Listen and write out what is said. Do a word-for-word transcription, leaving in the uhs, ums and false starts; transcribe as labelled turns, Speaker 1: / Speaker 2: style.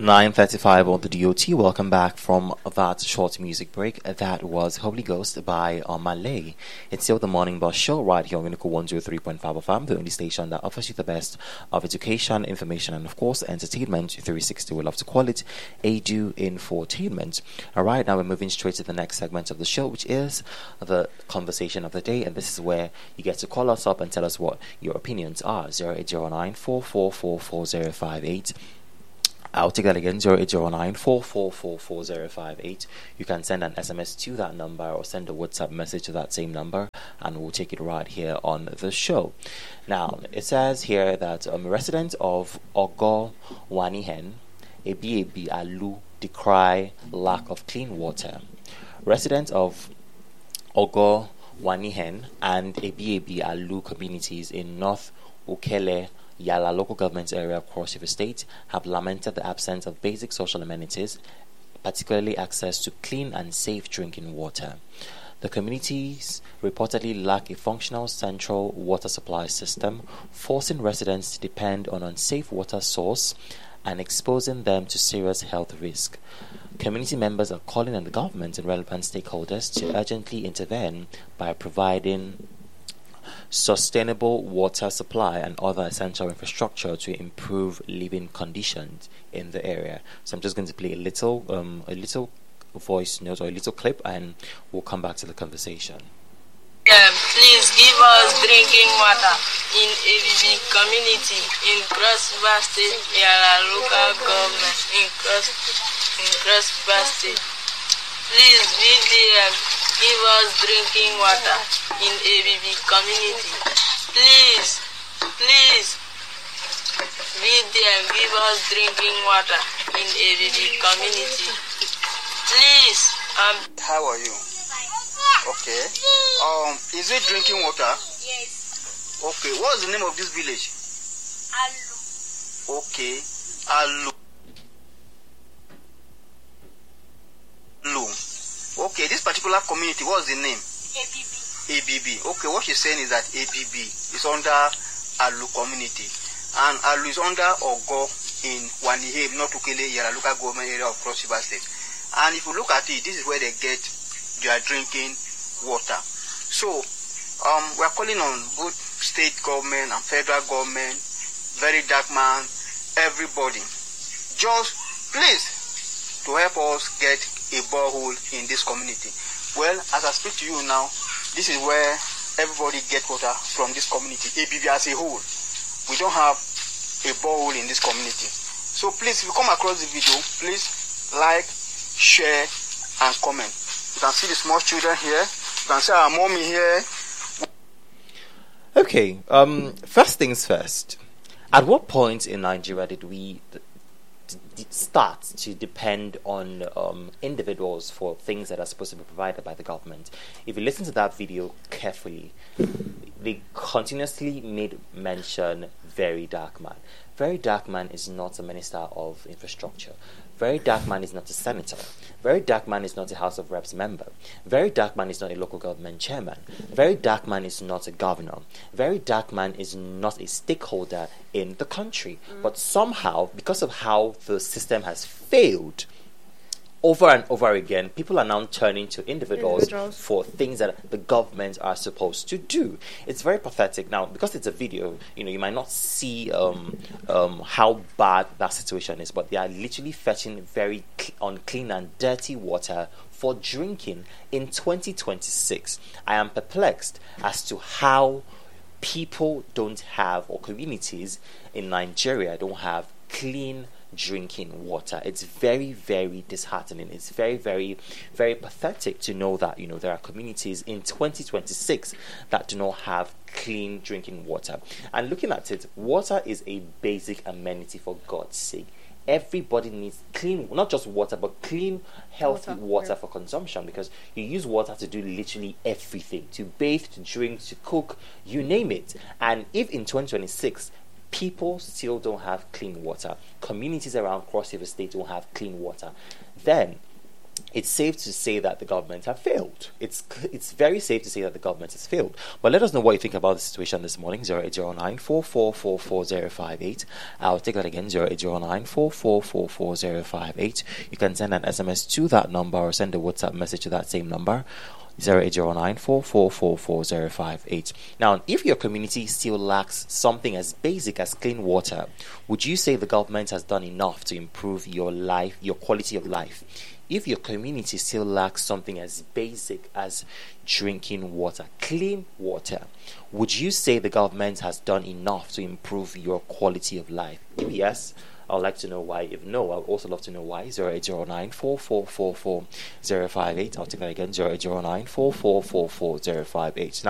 Speaker 1: nine thirty-five on the D O T. Welcome back from that short music break. That was Holy Ghost by uh, Malay. It's still the Morning Bus Show right here on Unico one oh three point five F M, the only station that offers you the best of education, information, and of course, entertainment. three sixty, we love to call it Edu Infotainment. Alright, now we're moving straight to the next segment of the show, which is the conversation of the day. And this is where you get to call us up and tell us what your opinions are. zero eight zero nine, four four four, four zero five eight. I'll take that again, zero eight zero nine, four four four, four zero five eight. You can send an S M S to that number or send a WhatsApp message to that same number, and we'll take it right here on the show. Now, it says here that um, residents of Ogo Wanihen, Ebi Ebi Alu, decry lack of clean water. Residents of Ogo Wanihen and Ebi Ebi Alu communities in North Ukele Yala local government area of Cross River State have lamented the absence of basic social amenities, particularly access to clean and safe drinking water. The communities reportedly lack a functional central water supply system, forcing residents to depend on unsafe water source and exposing them to serious health risk. Community members are calling on the government and relevant stakeholders to urgently intervene by providing sustainable water supply and other essential infrastructure to improve living conditions in the area. So I'm just going to play a little um, a little voice note or a little clip, and we'll come back to the conversation.
Speaker 2: Yeah, please give us drinking water in A B B community in Cross River State, Yala local government in Cross in Cross River State. Please V D M give us drinking water in A B B community. Please, please V D M give us drinking water in A B B community. Please. Um.
Speaker 3: How are you? Okay. Um, is it drinking water?
Speaker 2: Yes.
Speaker 3: Okay. What's the name of this village?
Speaker 2: Alu.
Speaker 3: Okay. Alu. Alu. Okay. This particular community, what's the name?
Speaker 2: A B B.
Speaker 3: A B B. Okay. What she's saying is that A B B is under Alu community, and Alu is under Ogo in Wanihem, North Ukele, Yara local government area of Cross River State. And if you look at it, this is where they get their drinking water. So, um, we are calling on both state government and federal government, very dark man, everybody, just please to help us get a borehole in this community. Well, as I speak to you now, this is where everybody get water from this community, A B B as a whole. We don't have a borehole in this community. So please, if you come across the video, please like, share, and comment. You can see the small children here. You can see our mommy here.
Speaker 1: Okay, um, first things first. At what point in Nigeria did we d- d- start to depend on um, individuals for things that are supposed to be provided by the government? If you listen to that video carefully, they continuously made mention Very Dark Man. Very Dark Man is not a minister of infrastructure. Very Dark Man is not a senator. Very Dark Man is not a House of Reps member. Very Dark Man is not a local government chairman. Very Dark Man is not a governor. Very Dark Man is not a stakeholder in the country. Mm. But somehow, because of how the system has failed, over and over again, people are now turning to individuals, individuals for things that the government are supposed to do. It's very pathetic. Now, because it's a video, you know, you might not see um, um, how bad that situation is, but they are literally fetching very cl- unclean and dirty water for drinking in twenty twenty-six. I am perplexed as to how people don't have, or communities in Nigeria don't have, clean drinking water. It's very, very disheartening. It's very, very, very pathetic to know that, you know, there are communities in twenty twenty-six that do not have clean drinking water. And looking at it, water is a basic amenity, for God's sake. Everybody needs clean, not just water, but clean, healthy water, water yeah. for consumption, because you use water to do literally everything, to bathe, to drink, to cook, you name it. And if in twenty twenty-six people still don't have clean water, communities around Cross River State don't have clean water, then it's safe to say that the government have failed. It's it's very safe to say that the government has failed. But let us know what you think about the situation this morning. zero eight zero nine, four four four, four zero five eight. I'll take that again. zero eight zero nine, four four four, four zero five eight. You can send an S M S to that number or send a WhatsApp message to that same number. zero eight zero nine, four four four, four zero five eight. Now, if your community still lacks something as basic as clean water, would you say the government has done enough to improve your life, your quality of life? If your community still lacks something as basic as drinking water, clean water, would you say the government has done enough to improve your quality of life? If yes, I'd like to know why. If no, I'd also love to know why. zero eight zero nine, four four four, four zero five eight. I'll take that again. zero eight zero nine, four four four, four zero five eight. Now,